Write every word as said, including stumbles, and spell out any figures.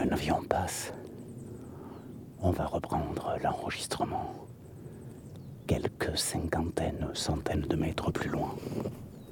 Un avion passe. On va reprendre l'enregistrement. Quelques cinquantaines, centaines de mètres plus loin.